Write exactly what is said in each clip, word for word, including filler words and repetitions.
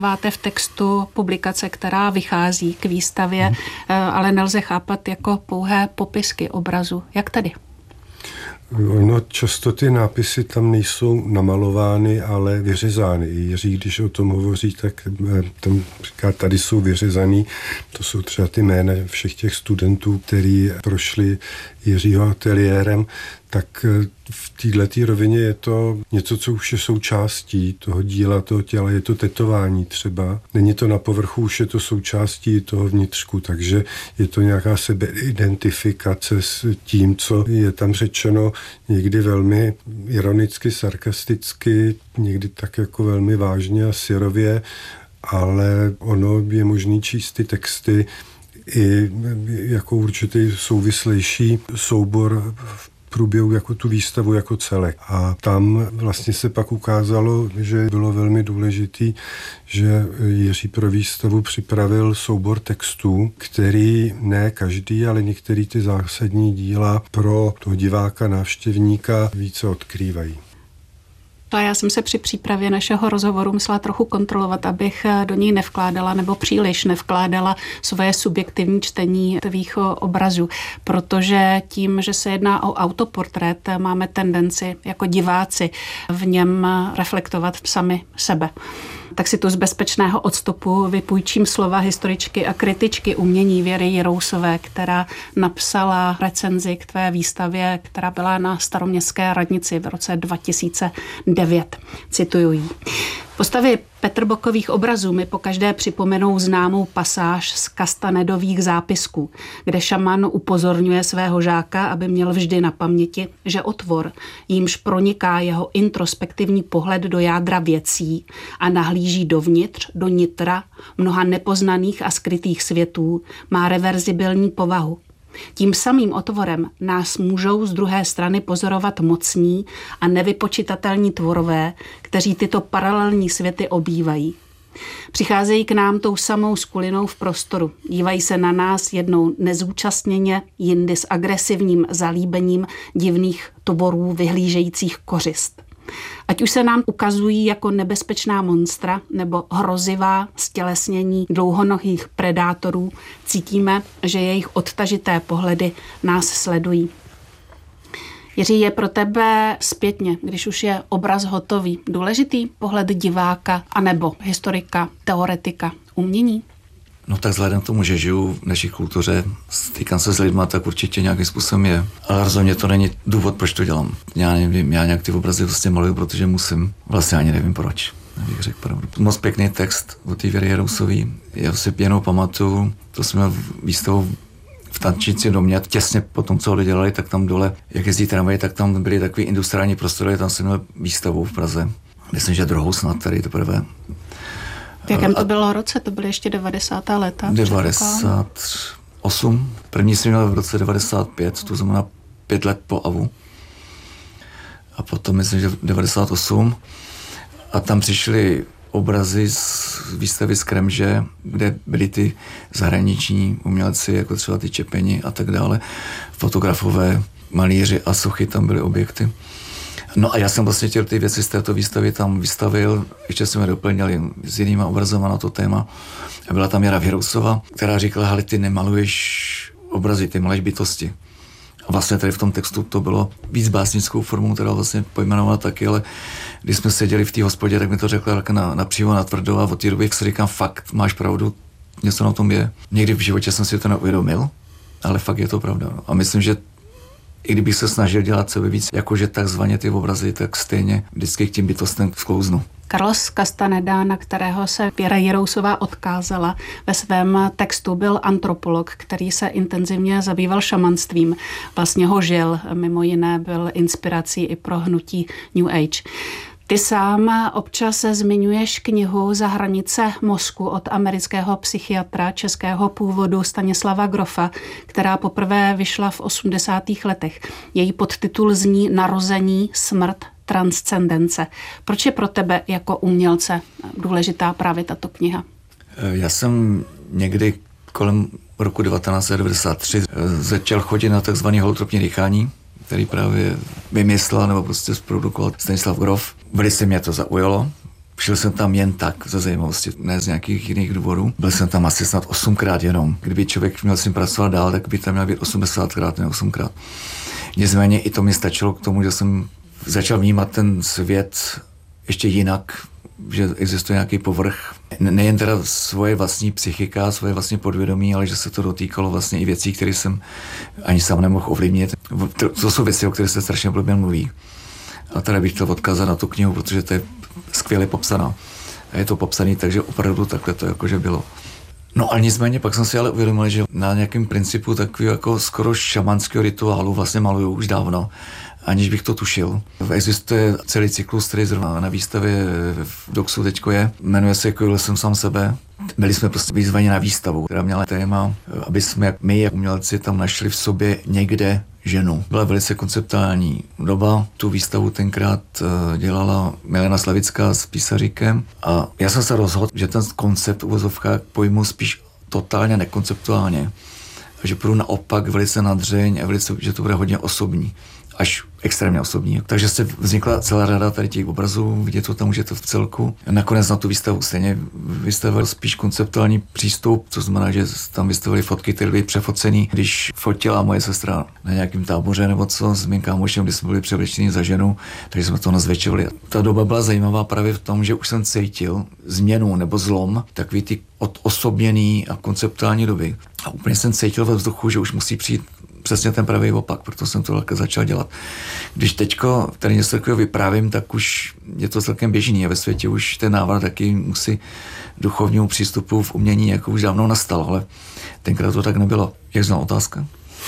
Máte v textu publikace, která vychází k výstavě, hmm. ale nelze chápat jako pouhé popisky obrazu. Jak tedy? No, často ty nápisy tam nejsou namalovány, ale vyřezány. Jiří, když o tom hovoří, tak tam říká, tady jsou vyřezaný. To jsou třeba ty jména všech těch studentů, kteří prošli Jiřího ateliérem. Tak v této rovině je to něco, co už je součástí toho díla, toho těla, je to tetování třeba. Není to na povrchu, už je to součástí toho vnitřku, takže je to nějaká sebeidentifikace s tím, co je tam řečeno, někdy velmi ironicky, sarkasticky, někdy tak jako velmi vážně a syrově, ale ono je možný číst ty texty i jako určitý souvislejší soubor v průběhu jako tu výstavu jako celek. A tam vlastně se pak ukázalo, že bylo velmi důležitý, že Jiří pro výstavu připravil soubor textů, který ne každý, ale některý ty zásadní díla pro toho diváka, návštěvníka více odkrývají. A já jsem se při přípravě našeho rozhovoru musela trochu kontrolovat, abych do něj nevkládala nebo příliš nevkládala svoje subjektivní čtení tvých obrazů, protože tím, že se jedná o autoportrét, máme tendenci jako diváci v něm reflektovat sami sebe. Tak si tu z bezpečného odstupu vypůjčím slova historičky a kritičky umění Věry Jirousové, která napsala recenzi k tvé výstavě, která byla na Staroměstské radnici v roce dva tisíce devět. Cituju jí. Postavy Petrbokových obrazů mi pokaždé připomenou známou pasáž z Kastanedových zápisků, kde šaman upozorňuje svého žáka, aby měl vždy na paměti, že otvor, jímž proniká jeho introspektivní pohled do jádra věcí a nahlíží dovnitř, do nitra mnoha nepoznaných a skrytých světů, má reverzibilní povahu. Tím samým otvorem nás můžou z druhé strany pozorovat mocní a nevypočitatelní tvorové, kteří tyto paralelní světy obývají. Přicházejí k nám tou samou skulinou v prostoru. Dívají se na nás jednou nezúčastněně, jindy s agresivním zalíbením divných tvorů vyhlížejících kořist. Ať už se nám ukazují jako nebezpečná monstra nebo hrozivá stělesnění dlouhonohých predátorů, cítíme, že jejich odtažité pohledy nás sledují. Jiří, je pro tebe zpětně, když už je obraz hotový, důležitý pohled diváka anebo historika, teoretika umění? No tak vzhledem k tomu, že žiju v naší kultuře, stýkám se s lidma, tak určitě nějakým způsobem je. Ale rozhodně to není důvod, proč to dělám. Já nevím, já nějak ty obrazy vlastně maluju, protože musím. Vlastně ani nevím proč, abych řekl pravdu. Moc pěkný text od té Věry Jirousový. Já si jenom pamatuju, to jsme měl výstavu v Tančíci domě, těsně po tom, co ho dělali, tak tam dole, jak jezdí tramvaj, tak tam byly takový industriální prostory, tam jsem měl výstavu v Praze. Myslím, že druhou snad tady teprve. V jakém to bylo roce? To byly ještě devadesátá léta? devadesát osm. První jsem měl v roce devadesát pět, to znamená pět let po A V U. A potom myslím, že devadesát osm. A tam přišly obrazy z výstavy z Kremže, kde byly ty zahraniční umělci, jako třeba ty Čepeni a tak dále. Fotografové, malíři a sochy, tam byly objekty. No a já jsem vlastně těl ty věci z této výstavy tam vystavil, ještě jsme doplnili s jinýma obrazama na to téma. A byla tam Věra Jirousová, která říkala, hele, ty nemaluješ obrazy, ty maluješ bytosti. A vlastně tady v tom textu to bylo víc básnickou formou, která vlastně pojmenovala taky, ale když jsme seděli v té hospodě, tak mi to řekla tak na, napřímo, natvrdo a od té doby si říkám, fakt, máš pravdu, něco na tom je. Někdy v životě jsem si to neuvědomil, ale fakt je to pravda. No. A myslím, že i kdybych se snažil dělat sebe víc, jakože takzvaně ty obrazy, tak stejně vždycky k tím bytostem sklouznu. Carlos Castaneda, na kterého se Věra Jirousová odkázala ve svém textu, byl antropolog, který se intenzivně zabýval šamanstvím. Vlastně ho žil, mimo jiné byl inspirací i pro hnutí New Age. Ty sám občas zmiňuješ knihu Za hranice mozku od amerického psychiatra českého původu Stanislava Grofa, která poprvé vyšla v osmdesátých letech. Její podtitul zní Narození, smrt, transcendence. Proč je pro tebe jako umělce důležitá právě tato kniha? Já jsem někdy kolem roku devatenáct set devadesát tři začal chodit na takzvané holotropní dýchání, který právě vymyslel nebo prostě zprodukoval Stanislav Grof. Velice mě to zaujalo. Šel jsem tam jen tak ze zajímavosti, ne z nějakých jiných důvodů. Byl jsem tam asi snad osmkrát jenom. Kdyby člověk měl s tím pracovat dál, tak by tam měl být osmdesátkrát, ne osmkrát. Nicméně i to mi stačilo k tomu, že jsem začal vnímat ten svět ještě jinak, že existuje nějaký povrch. Nejen teda svoje vlastní psychika, svoje vlastní podvědomí, ale že se to dotýkalo vlastně i věcí, které jsem ani sám nemohl ovlivnit. To jsou věci, o kterých se strašně blbě mluví. A tady bych chtěl odkázat na tu knihu, protože to je skvěle popsaná. A je to popsaný, takže opravdu takhle to jakože bylo. No a nicméně pak jsem si ale uvědomil, že na nějakém principu takového jako skoro šamanského rituálu vlastně maluju už dávno, aniž bych to tušil. Existuje celý cyklus, který zrovna na výstavě v Doxu teďko je. Jmenuje se Kojil jsem sám sebe. Byli jsme prostě vyzvaní na výstavu, která měla téma, aby jsme jak my, jak umělci, tam našli v sobě někde ženu. Byla velice konceptuální doba. Tu výstavu tenkrát dělala Milena Slavická s písaříkem a já jsem se rozhodl, že ten koncept uvozovkách pojmu spíš totálně nekonceptuálně. A že půjdu naopak velice na dřeň a velice, že to bude hodně osobní. Až extrémně osobní. Takže se vznikla celá řada tady těch obrazů, vidět to tam můžete v celku. Nakonec na tu výstavu stejně vystavil spíš konceptuální přístup, to znamená, že tam vystavili fotky, které byly přefocený, když fotila moje sestra na nějakém táboře nebo co s mým kámošem, kdy jsme byli převlečení za ženu, takže jsme to nazvětšovali. Ta doba byla zajímavá právě v tom, že už jsem cítil změnu nebo zlom, takový ty odosobněný a konceptuální doby. A úplně jsem cítil ve vzduchu, že už musí přijít přesně ten pravý opak, proto jsem to také začal dělat. Když teďko tady něco takového vyprávím, tak už je to celkem běžný a ve světě už ten návrat taky musí duchovnímu přístupu v umění jako už dávno nastal, ale tenkrát to tak nebylo. Jak zná otázka?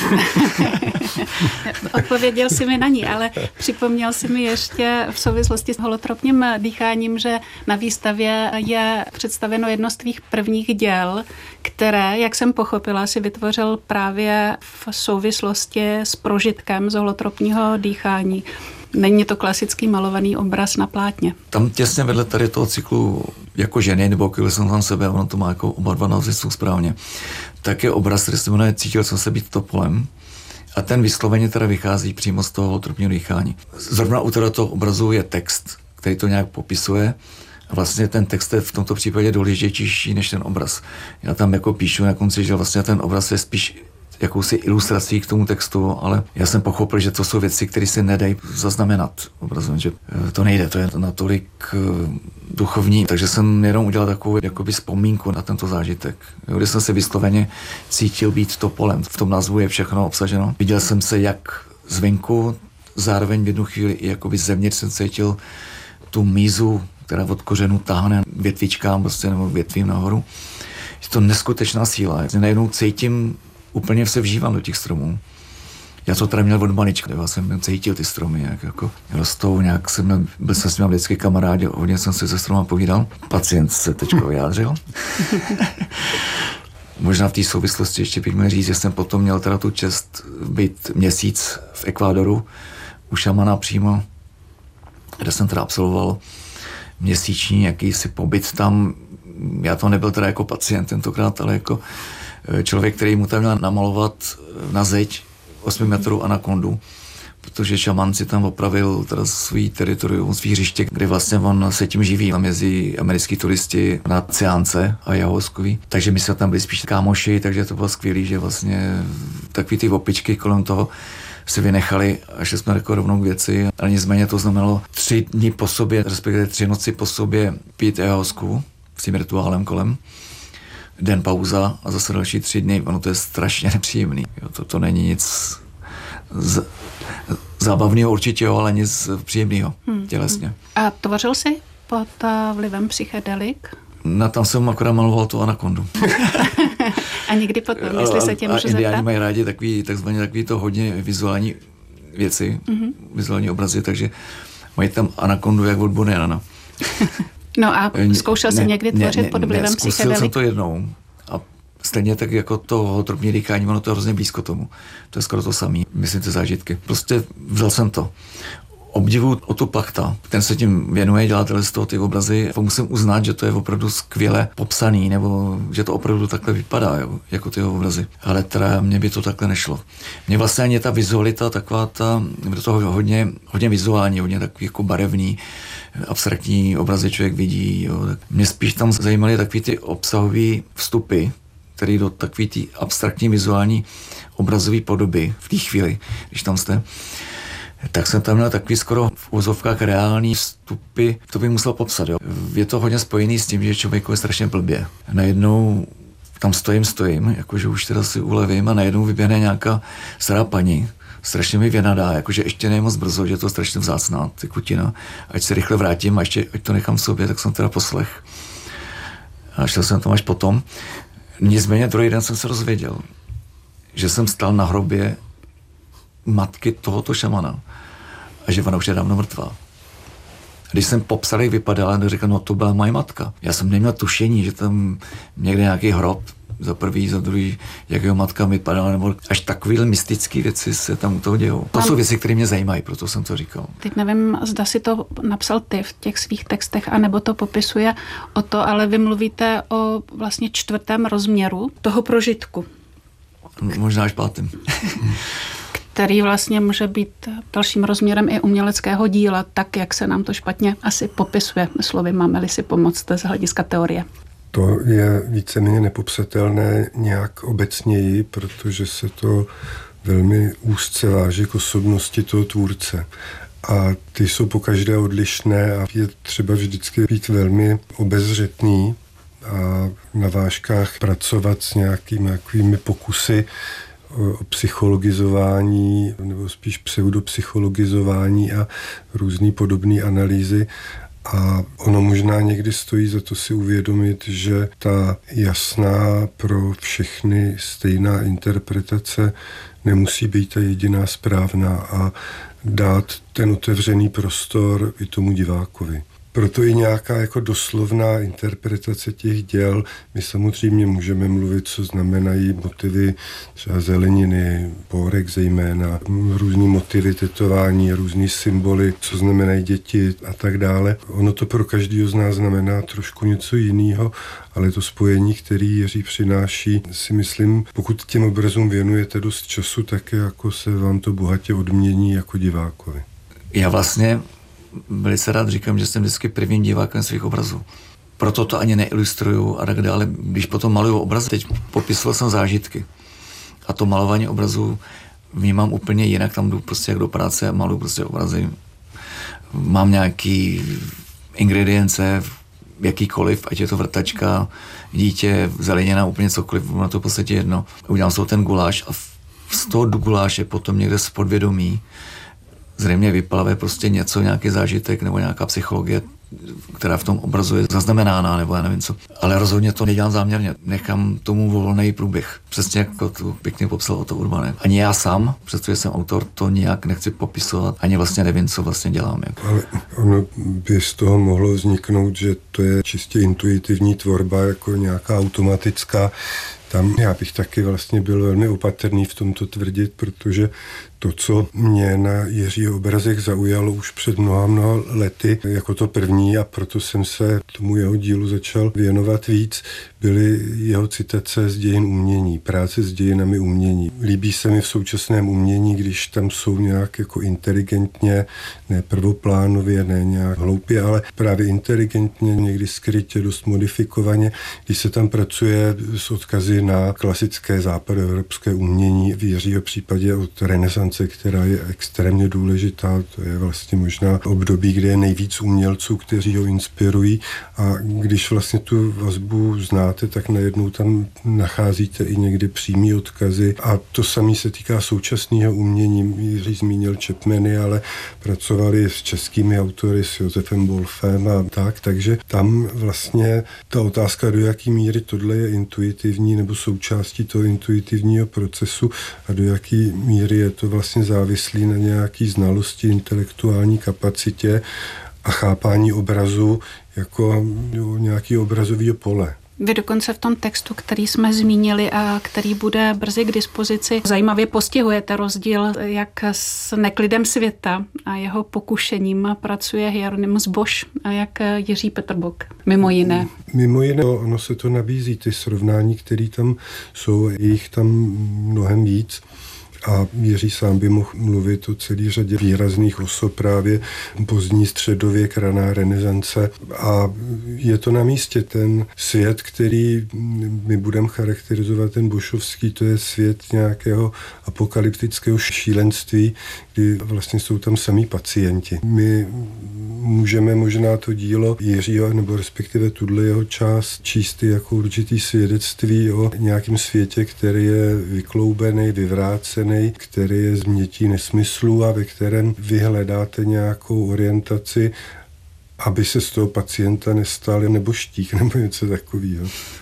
Odpověděl si mi na ní, ale připomněl si mi ještě v souvislosti s holotropním dýcháním, že na výstavě je představeno jedno z tvých prvních děl, které, jak jsem pochopila, si vytvořil právě v souvislosti s prožitkem z holotropního dýchání. Není to klasický malovaný obraz na plátně. Tam těsně vedle tady toho cyklu jako ženy, nebo Kojil jsem sám sebe, ono to má jako oba dva názvy jsou správně, tak je obraz, který se jmenuje Cítil jsem se být topolem. A ten vysloveně teda vychází přímo z toho holotropního dýchání. Zrovna u toho obrazu je text, který to nějak popisuje. A vlastně ten text je v tomto případě důležitější než ten obraz. Já tam jako píšu na konci, že vlastně ten obraz je spíš jakousi ilustrací k tomu textu, ale já jsem pochopil, že to jsou věci, které se nedají zaznamenat obrazem, že to nejde, to je natolik duchovní, takže jsem jenom udělal takovou jakoby vzpomínku na tento zážitek, kde jsem se vysloveně cítil být topolem. V tom názvu je všechno obsaženo. Viděl jsem se jak zvenku, zároveň v jednu chvíli i jakoby zevnitř jsem cítil tu mízu, která od kořenu táhne větvičkám, prostě nebo větvím nahoru. Je to neskutečná síla. Já najednou cítím, úplně se vžívám do těch stromů. Já to teda měl od malička, já jsem cítil ty stromy, jak jako rostou, nějak jsem měl, byl jsem s ním vždycky kamarádi, hodně jsem se se stromem povídal. Pacient se teďko vyjádřil. Možná v té souvislosti ještě bych měl říct, že jsem potom měl teda tu čest být měsíc v Ekvádoru, u šamana přímo, kde jsem teda absolvoval měsíční jakýsi pobyt tam. Já to nebyl teda jako pacient tentokrát, ale jako člověk, který mu tam měl namalovat na zeď osmi metrů anakondu, protože šaman si tam opravil teda svý teritorium, svý hřiště, kde vlastně on se tím živí mezi americký turisti na Ciánce a Jahoskový. Takže my jsme tam byli spíš kámoši, takže to bylo skvělý, že vlastně takový ty opičky kolem toho si vynechali a šli jsme jako rovnou k věci. Ale nicméně to znamenalo tři dny po sobě, respektive tři noci po sobě pít Jahosku s tím rituálem kolem. Den pauza a zase další tři dny. Ono to je strašně nepříjemný. Jo, to, to není nic z, zábavného určitě, ale nic příjemného hmm. tělesně. A tvořil jsi pod vlivem psychedelik? No, tam jsem akorát maloval tu anakondu. A někdy potom, jestli se tě můžu zeptat? A indiáni mají rádi takový, takzvaně takový to hodně vizuální věci, mm-hmm. vizuální obrazy, takže mají tam anakondu jak od Bonniana. No a zkoušel jsi někdy tvořit ne, pod vlivem psychedelik? Zkusil jsem to jednou a stejně tak jako to holotropní dýchání, ono to je hrozně blízko tomu. To je skoro to samé, myslím ty zážitky. Prostě vzal jsem to. Obdivu o tu Plachta, ten se tím věnuje, dělá z toho ty obrazy. Musím uznat, že to je opravdu skvěle popsaný, nebo že to opravdu takhle vypadá, jo, jako ty obrazy. Ale teda mně by to takhle nešlo. Mně vlastně ani ta vizualita, taková ta, do toho hodně, hodně vizuální, hodně takový jako barevný, abstraktní obrazy člověk vidí. Jo. Tak mě spíš tam zajímaly takový ty obsahové vstupy, které do takové ty abstraktní vizuální obrazové podoby v té chvíli, když tam jste, tak jsem tam měl takový skoro v úzovkách reální vstupy, to bych musel popsat. Jo. Je to hodně spojený s tím, že člověku je strašně blbě. Najednou tam stojím, stojím, jakože už teda si ulevím a najednou vyběhne nějaká stará paní, strašně mi vynadá, jakože ještě není moc brzo, že je to strašně vzácná tekutina, ať se rychle vrátím a ještě ať to nechám v sobě, tak jsem teda poslech. A šel jsem tam až potom. Nicméně druhý den jsem se rozvěděl, že jsem stál na hrobě matky tohoto šamana a že ona už je dávno mrtvá. Když jsem popsal, jak vypadala, tak řekl, no to byla moje matka. Já jsem neměl tušení, že tam někde nějaký hrob, za prvý, za druhý, jak jeho matka vypadala, nebo až takovýhle mystické věci se tam u toho dějou. To jsou věci, které mě zajímají, proto jsem to říkal. Teď nevím, zda si to napsal ty v těch svých textech, anebo to popisuje o to, ale vy mluvíte o vlastně čtvrtém rozměru toho prožitku. Možná až pátým. Který vlastně může být dalším rozměrem i uměleckého díla, tak, jak se nám to špatně asi popisuje. Slovy, máme-li si pomoct z hlediska teorie. To je víceméně nepopsatelné nějak obecněji, protože se to velmi úzce váží k osobnosti toho tvůrce. A ty jsou pokaždé odlišné a je třeba vždycky být velmi obezřetný a na vážkách pracovat s nějakými nějakými pokusy o psychologizování nebo spíš pseudopsychologizování a různý podobné analýzy. A ono možná někdy stojí za to si uvědomit, že ta jasná pro všechny stejná interpretace nemusí být ta jediná správná a dát ten otevřený prostor i tomu divákovi. Proto i nějaká jako doslovná interpretace těch děl. My samozřejmě můžeme mluvit, co znamenají motivy třeba zeleniny, bórek zejména, různý motivy tetování, různý symboly, co znamenají děti a tak dále. Ono to pro každého z nás znamená trošku něco jiného, ale to spojení, který Jiří přináší, si myslím, pokud těm obrazům věnujete dost času, tak jako se vám to bohatě odmění jako divákovi. Já vlastně velice rád říkám, že jsem vždycky prvním divákem svých obrazů. Proto to ani neilustruju a tak dále. Když potom maluju obraz, teď popisoval jsem zážitky. A to malování obrazů vnímám úplně jinak, tam jdu prostě jak do práce a maluju prostě obrazy. Mám nějaký ingredience, jakýkoliv, ať je to vrtačka, dítě, zelenina, úplně cokoliv, na to v podstatě jedno. Udělám z toho ten guláš a z toho guláše potom někde z podvědomí zřejmě vyplavé prostě něco, nějaký zážitek nebo nějaká psychologie, která v tom obrazu je zaznamenána, nebo já nevím co. Ale rozhodně to nedělám záměrně. Nechám tomu volný průběh. Přesně jako to pěkně popsal Otto Urban. Ani já sám, přestože jsem autor, to nijak nechci popisovat. Ani vlastně nevím, co vlastně dělám. Jako. Ale ono by z toho mohlo vzniknout, že to je čistě intuitivní tvorba, jako nějaká automatická. Tam já bych taky vlastně byl velmi opatrný v tomto tvrdit, protože to, co mě na Jiřího obrazech zaujalo už před mnoha, mnoha lety, jako to první, a proto jsem se tomu jeho dílu začal věnovat víc, byly jeho citace z dějin umění, práce s dějinami umění. Líbí se mi v současném umění, když tam jsou nějak jako inteligentně, ne prvoplánově, ne nějak hloupě, ale právě inteligentně, někdy skrytě, dost modifikovaně, když se tam pracuje s odkazy na klasické západoevropské umění, v Jiřího případě od renesance, která je extrémně důležitá. To je vlastně možná období, kde je nejvíc umělců, kteří ho inspirují, a když vlastně tu vazbu znáte, tak najednou tam nacházíte i někdy přímý odkazy, a to samé se týká současného umění. Jiří zmínil Chapmany, ale pracovali s českými autory, s Josefem Wolfem a tak, takže tam vlastně ta otázka, do jaký míry tohle je intuitivní nebo součástí toho intuitivního procesu a do jaký míry je to vlastně závislý na nějaký znalosti, intelektuální kapacitě a chápání obrazu jako nějaký obrazový pole. Vy dokonce v tom textu, který jsme zmínili a který bude brzy k dispozici, zajímavě postihujete rozdíl, jak s neklidem světa a jeho pokušením pracuje Hieronymus Bosch a jak Jiří Peterbok, mimo jiné. Mimo jiné, ono se to nabízí, ty srovnání, které tam jsou, je jich tam mnohem víc. A Jiří sám by mohl mluvit o celý řadě výrazných osob, právě pozdní středověk, raná renesance. A je to na místě. Ten svět, který my budeme charakterizovat, ten bošovský, to je svět nějakého apokalyptického šílenství, kdy vlastně jsou tam samý pacienti. My můžeme možná to dílo Jiřího, nebo respektive tuhle jeho část číst jako určitý svědectví o nějakém světě, který je vykloubený, vyvrácený, který je změtí nesmyslů a ve kterém vy hledáte nějakou orientaci, aby se z toho pacienta nestal nebo štík nebo něco takového.